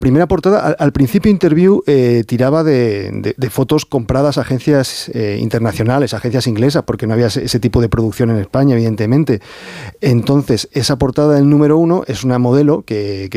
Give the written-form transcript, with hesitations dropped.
primera portada, al principio Interview tiraba de fotos compradas a agencias internacionales, agencias inglesas, porque no había ese tipo de producción en España, evidentemente. Entonces, esa portada del número 1 es una modelo que